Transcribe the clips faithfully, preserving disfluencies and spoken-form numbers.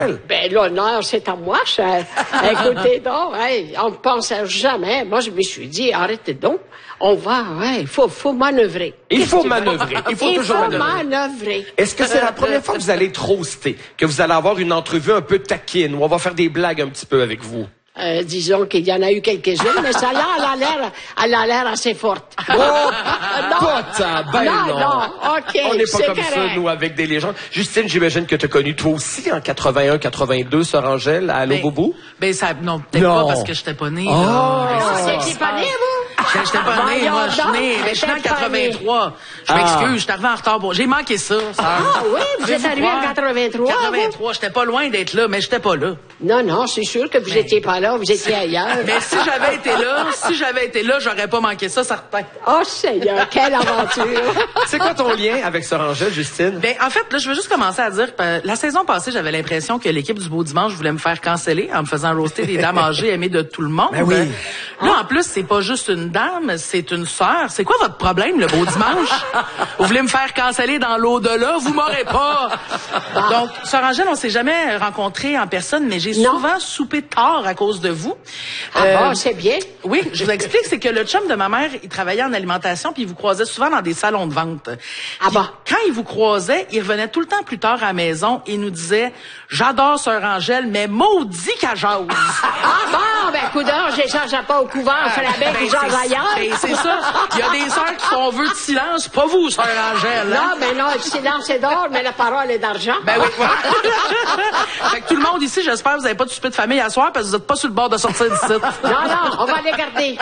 Ben, l'honneur, c'est à moi, cher. Écoutez donc, hey, on ne pensait jamais. Moi, je me suis dit, arrêtez donc. On va, ouais, il faut, faut manœuvrer. Il faut manœuvrer. Il faut il toujours faut manœuvrer. manœuvrer. Est-ce que c'est la première fois que vous allez être roasté, que vous allez avoir une entrevue un peu taquine, où on va faire des blagues un petit peu avec vous? Euh, disons qu'il y en a eu quelques-unes, mais ça là, elle a l'air, elle a l'air assez forte. Oh, pas tant, ben non, non. non, OK, On n'est pas c'est comme correct. ça, nous, avec des légendes. Justine, j'imagine que tu as connu toi aussi en quatre-vingt-un quatre-vingt-deux, Sœur Angèle, à Allô Ben, Boubou? Ben, ça, non, peut-être Non. pas parce que j'étais pas née. Oh. là. Ben, Ah, c'est ça. c'est pas né, vous? J'étais j'étais pas née, Voyons moi, je suis donc, née, mais je suis née en t'étais pas née. quatre-vingt-trois. Je Ah. m'excuse, je suis arrivé en retard. Bon, j'ai manqué ça, ça. Ah oui, vous êtes arrivé en quatre-vingt-trois, quatre-vingt-trois, j'étais pas loin d'être là, mais j'étais pas là. Non, non, c'est sûr que vous étiez pas là, vous étiez ailleurs. Mais si j'avais été là, si j'avais été là, j'aurais pas manqué ça, certain. Oh, Seigneur, quelle aventure! C'est quoi ton lien avec Sœur Angèle, Justine? Ben, en fait, là, je veux juste commencer à dire, euh, la saison passée, j'avais l'impression que l'équipe du Beau Dimanche voulait me faire canceller en me faisant roaster des dames âgées aimées de tout le monde. Ben oui. Là, en plus, c'est pas juste une dame, c'est une sœur. C'est quoi votre problème, le Beau Dimanche? Vous voulez me faire canceller dans l'au-delà? Vous m'aurez pas! Donc, Sœur Angèle, on s'est jamais rencontrés en personne, mais j'ai Non. souvent soupé tard à cause de vous. Ah Euh, bon, c'est bien. Oui, je vous explique, c'est que le chum de ma mère, il travaillait en alimentation, puis il vous croisait souvent dans des salons de vente. Ah Puis, bon? quand il vous croisait, il revenait tout le temps plus tard à la maison et nous disait « J'adore Sœur Angèle, mais maudit qu'elle jase! » Ah bon, ben, coudonc, j'échange pas au couvent, on fait la bête Ben, qui jase c'est- ailleurs. ben, c'est ça. Il y a des sœurs qui font vœu de silence, pas vous, Sœur Angèle. hein? Non, mais non, le silence est d'or, mais la parole est d'argent. Ben oui. Fait que tout le monde ici, j'espère que vous n'avez pas de souper de famille à soir parce que vous n'êtes pas sur le bord de sortir d'ici. Non, non, on va les garder.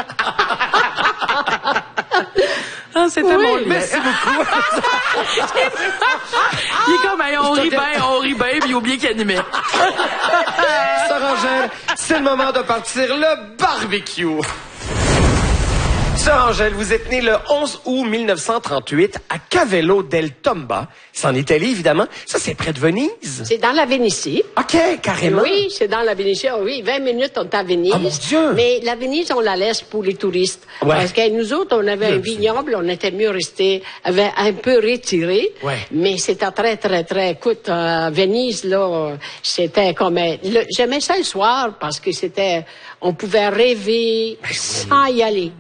Ah, c'était Oui, mon lien. Merci beaucoup. Il est comme, hey, on rit bien, on rit bien, puis il a oublié qu'il animait. Sœur Angèle, c'est le moment de partir le barbecue. Sœur Angèle, vous êtes née le onze août mille neuf cent trente-huit à Cavello del Tomba. C'est en Italie, évidemment. Ça, c'est près de Venise. C'est dans la Vénétie. OK, carrément. Oui, c'est dans la Vénétie. Oh oui, vingt minutes, on est à Venise. Ah, mon Dieu! Mais la Venise, on la laisse pour les touristes. Ouais. Parce que nous autres, on avait un Dieu. vignoble, on était mieux resté avait un peu retiré. Ouais. Mais c'était très, très, très... Écoute, euh, Venise, là, c'était comme... un- le- J'aimais ça le soir parce que c'était... On pouvait rêver sans y aller.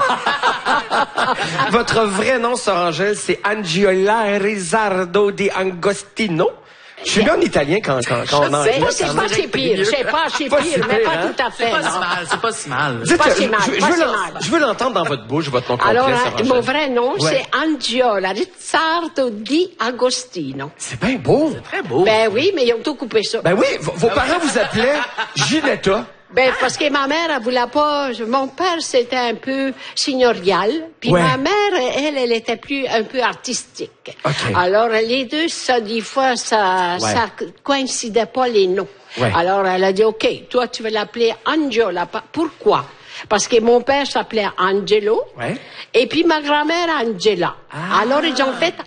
Votre vrai nom, Sœur Angèle, c'est Angiola Rizzardo di Angostino. Je suis bien en italien quand, quand, quand on en Ben, dit. c'est pas si pire. C'est pas si Pas pire, si mais pire, pas hein? tout à fait. C'est pas non. si mal, c'est pas si mal. Dites, Pas si je- mal, je, je pas veux si l'en- mal. je veux l'entendre dans votre bouche, votre nom complet, Alors, Sœur hein, Angèle. mon vrai nom, Ouais. c'est Angiola Rizzardo di Agostino. C'est bien beau. Très beau. Ben oui, mais ils ont tout coupé ça. Ben oui, vos, vos parents vous appelaient Ginetta. Ben, parce que ma mère, elle voulait pas... Mon père, c'était un peu signorial. Puis Ouais. ma mère, elle, elle était plus, un peu artistique. OK. Alors, les deux, ça, des fois, ça, Ouais. ça coïncidait pas les noms. Ouais. Alors, elle a dit, OK, toi, tu veux l'appeler Angiola. Pa- Pourquoi? Parce que mon père s'appelait Angelo. Ouais. Et puis ma grand-mère, Angela. Ah. Alors, ils ont fait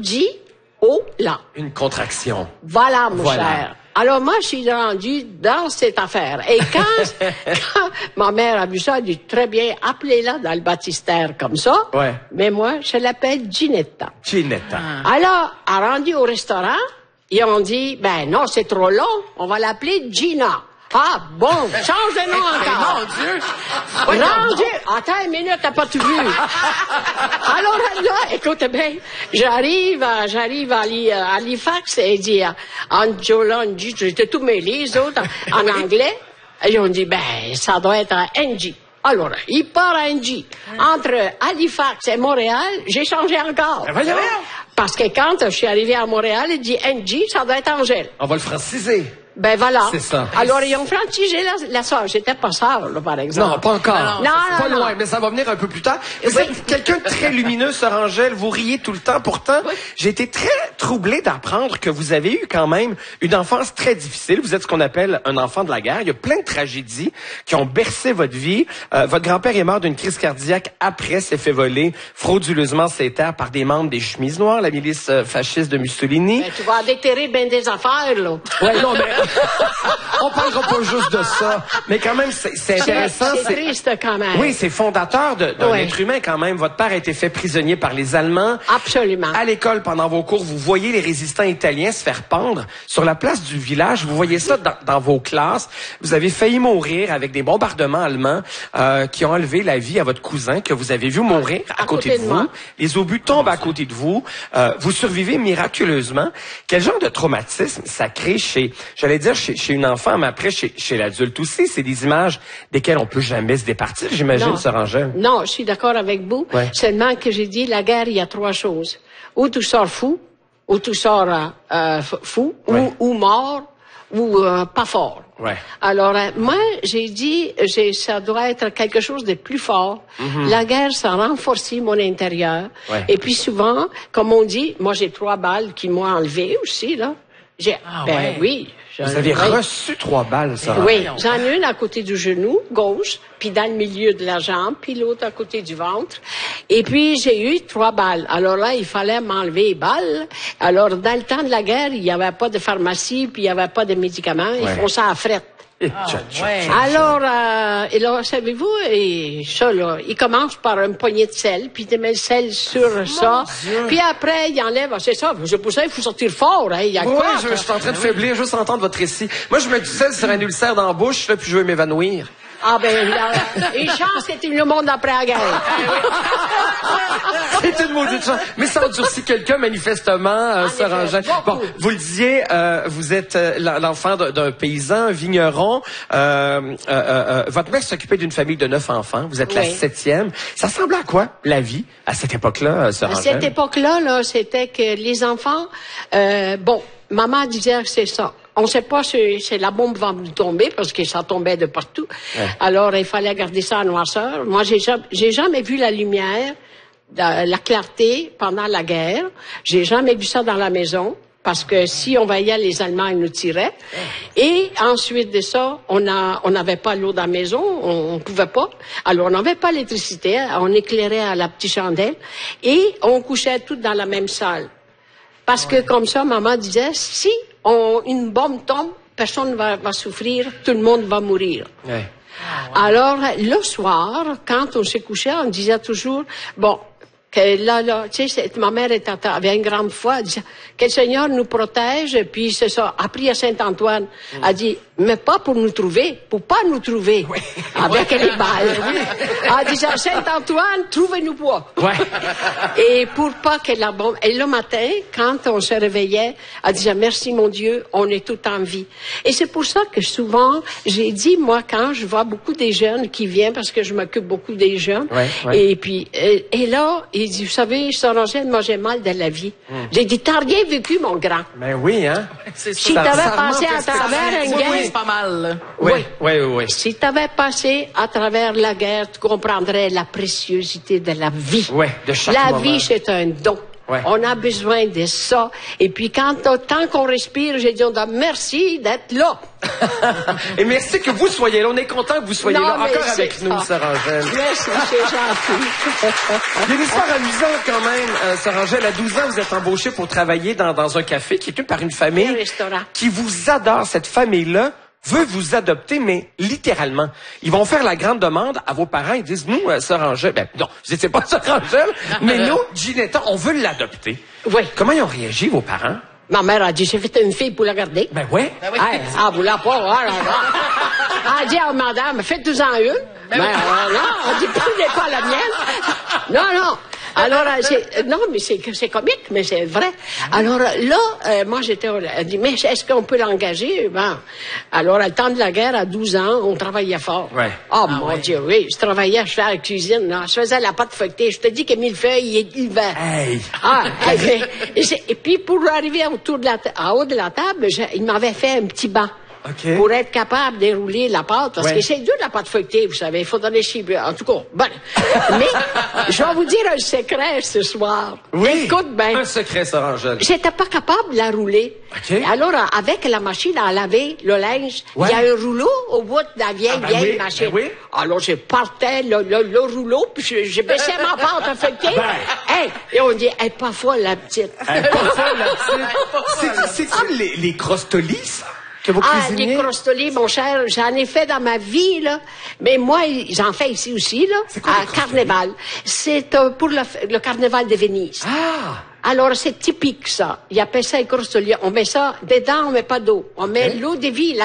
Angiola. Une contraction. Voilà, mon Voilà. cher. Alors, moi, je suis rendue dans cette affaire. Et quand, quand ma mère a vu ça, elle dit, très bien, appelez-la dans le baptistère comme ça. Ouais. Mais moi, je l'appelle Ginetta. Ginetta. Alors, à rendu au restaurant, ils ont dit, ben non, c'est trop long, on va l'appeler Gina. Ah, bon, change de nom encore. Mon Dieu! Rendu, attends une minute, t'as pas tout vu. Alors là, écoute bien, j'arrive, à- j'arrive à, Li- à Halifax et il dit, euh, Angela, Angie, j'étais tout mêlé, les autres, en, en anglais. Et ils ont dit, ben, ça doit être un Angie. Alors, il part à Angie. Entre Halifax et Montréal, j'ai changé encore. Ben voyons. Parce que quand je suis arrivé à Montréal, il dit Angie, ça doit être Angèle. On va le franciser. Ben voilà. C'est ça. Alors, ils ont franchigé la, la sœur. J'étais pas sœur, là, par exemple. Non, pas encore. Non, non, pas non. loin, mais ça va venir un peu plus tard. Vous Oui. êtes quelqu'un de très lumineux, Sœur Angèle. Vous riez tout le temps. Pourtant, Oui. j'ai été très troublé d'apprendre que vous avez eu quand même une enfance très difficile. Vous êtes ce qu'on appelle un enfant de la guerre. Il y a plein de tragédies qui ont bercé votre vie. Euh, votre grand-père est mort d'une crise cardiaque après s'est fait voler frauduleusement ses terres par des membres des Chemises Noires, la milice euh, fasciste de Mussolini. Ben, tu vas déterrer bien des affaires, là. Ouais, non, mais... on parlera pas juste de ça. Mais quand même, c'est, c'est intéressant. C'est, c'est triste quand même. Oui, c'est fondateur de, d'un oui. être humain quand même. Votre père a été fait prisonnier par les Allemands. Absolument. À l'école, pendant vos cours, vous voyez les résistants italiens se faire pendre sur la place du village. Vous voyez ça dans, dans vos classes. Vous avez failli mourir avec des bombardements allemands euh, qui ont enlevé la vie à votre cousin que vous avez vu mourir à, à côté, côté de, de vous. Les obus tombent à côté de vous. Euh, vous survivez miraculeusement. Quel genre de traumatisme ça crée chez, j'allais dire chez, chez une enfant, mais après chez, chez l'adulte aussi? C'est des images desquelles on peut jamais se départir, j'imagine, Sœur Angèle. Non, je suis d'accord avec vous. Ouais. Seulement que j'ai dit, la guerre, il y a trois choses. Ou tu sors fou, ou tu sors euh, fou, ouais. ou, ou mort, ou euh, pas fort. Ouais. Alors, euh, moi, j'ai dit, j'ai, ça doit être quelque chose de plus fort. Mm-hmm. La guerre, ça a renforcé mon intérieur. Ouais. Et puis souvent, comme on dit, moi, j'ai trois balles qui m'ont enlevé aussi, là. J'ai, ah, ben ouais. oui. Vous avez oui. reçu trois balles, ça? Oui, j'en ai une à côté du genou gauche, puis dans le milieu de la jambe, puis l'autre à côté du ventre. Et puis, j'ai eu trois balles. Alors là, il fallait m'enlever les balles. Alors, dans le temps de la guerre, il n'y avait pas de pharmacie, puis il n'y avait pas de médicaments. Ils ouais. font ça à frette. Ah, ouais. Alors, euh, et là, savez-vous, et ça, là, il commence par une poignée de sel, puis il met le sel sur Mon ça, Dieu. Puis après, il enlève, c'est ça, c'est pour ça qu'il faut sortir fort, hein, il y a oui, quoi? Oui, je, je suis en train de faiblir, juste entendre votre récit. Moi, je mets du sel sur un ulcère dans la bouche, là, puis je veux m'évanouir. Ah ben, là, une chance, c'était le monde après la guerre. C'est une maudite chance. Mais ça endurcit quelqu'un, manifestement, euh, Sœur Angèle. Bon, vous le disiez, euh, vous êtes euh, l'enfant d'un paysan, un vigneron. Euh, euh, euh, votre mère s'occupait d'une famille de neuf enfants. Vous êtes oui. la septième. Ça ressemblait à quoi, la vie, à cette époque-là, Sœur Angèle? À cette époque-là, là, c'était que les enfants... Euh, bon, maman disait que c'est ça. On ne sait pas si, si la bombe va nous tomber parce que ça tombait de partout. Ouais. Alors, il fallait garder ça en noirceur. Moi, j'ai jamais, j'ai jamais vu la lumière, la, la clarté pendant la guerre. J'ai jamais vu ça dans la maison parce que si on voyait les Allemands, ils nous tiraient. Et ensuite de ça, on a, on n'avait pas l'eau dans la maison, on, on pouvait pas. Alors, on n'avait pas l'électricité, on éclairait à la petite chandelle et on couchait tous dans la même salle. Parce que comme ça, maman disait, si on, une bombe tombe, personne va, va souffrir, tout le monde va mourir. Ouais. Alors, le soir, quand on se couchait, on disait toujours, bon, que là, là, tu sais, ma mère était, avait une grande foi, elle disait, que le Seigneur nous protège, puis c'est ça, a pris à Saint-Antoine, mm. a dit, mais pas pour nous trouver, pour pas nous trouver, oui. avec oui. les balles. Oui. Elle disait, Saint-Antoine, trouvez-nous pas. Ouais. Et pour pas que la bombe, et le matin, quand on se réveillait, elle disait, merci mon Dieu, on est tout en vie. Et c'est pour ça que souvent, j'ai dit, moi, quand je vois beaucoup des jeunes qui viennent, parce que je m'occupe beaucoup des jeunes, ouais, ouais. et puis, et, et là, il dit, vous savez, Sœur Angèle, moi, j'ai mal de la vie. Mm. J'ai dit, t'as rien vécu, mon grand. Ben oui, hein? C'est si t'avais passé à travers une guerre... C'est pas mal. Oui, oui, oui. oui. Si t'avais passé à travers la guerre, tu comprendrais la préciosité de la vie. Oui, de chaque La moment. vie, c'est un don. Ouais. On a besoin de ça. Et puis, quand tant qu'on respire, j'ai dit, on dit, merci d'être là. Et merci que vous soyez là. On est content que vous soyez non, là encore avec ça. nous, Sœur Angèle. Merci, c'est gentil. Il y a une histoire amusante quand même, euh, Sœur Angèle. À douze ans, vous êtes embauchée pour travailler dans, dans un café qui est tenu par une famille un restaurant. qui vous adore. Cette famille-là veut vous adopter, mais littéralement. Ils vont faire la grande demande à vos parents. Ils disent, nous, euh, Sœur Angèle, ben non, je dis, c'est pas Sœur Angèle, mais nous, Ginetta, on veut l'adopter. Oui. Comment ils ont réagi, vos parents? Ma mère a dit, j'ai fait une fille pour la garder. Ben ouais. Ben oui. Hey, ah, vous la pas, voilà. Elle a dit à madame, faites-en une. Ben, ben oui. non, elle dit, prenez pas la mienne. Non, non. Alors, c'est, non, mais c'est, c'est comique, mais c'est vrai. Alors là, euh, moi, j'étais, elle dit, mais est-ce qu'on peut l'engager? Ben, alors, à le temps de la guerre, à douze ans, on travaillait fort. Ouais. Oh, ah, mon ouais. Dieu, oui. Je travaillais, je faisais la cuisine, là. Je faisais la pâte feuilletée. Je te dis que millefeuille, il hiver. Hey. Ah, et, et, et puis, pour arriver autour de la, en haut de la table, je, il m'avait fait un petit banc. Okay. Pour être capable de dérouler la pâte, parce ouais. que c'est dur la pâte feuilletée, vous savez, il faut donner chier. En tout cas, bon. Mais, je vais vous dire un secret ce soir. Oui. Écoute bien. Un secret, Sœur Angèle. J'étais pas capable de la rouler. Okay. Alors, avec la machine à laver le linge, il ouais. y a un rouleau au bout de la vieille, ah, ben vieille oui, machine. Ben oui. Alors, je partais le, le, le rouleau, puis je, je baissais ma pâte à feuilleter. Ben. Hey, et on dit, elle est pas folle, la petite. Elle est pas folle, la petite. C'est, c'est-tu les, les crostolis, ça? que vous Ah, cuisiniez? des crostoli, mon cher, j'en ai fait dans ma vie, là. Mais moi, j'en fais ici aussi, là. C'est quoi, à les crostoli? Carnaval. C'est euh, pour le, le Carnaval de Venise. Ah! Alors, c'est typique, ça. Ils appellent ça les crostoli. On met ça dedans, on met pas d'eau. On met Ok. l'eau de vie,